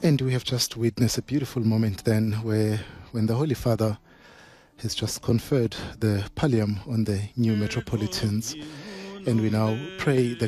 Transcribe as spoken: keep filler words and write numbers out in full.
And we have just witnessed a beautiful moment then where when the Holy Father has just conferred the pallium on the new metropolitans, and we now pray that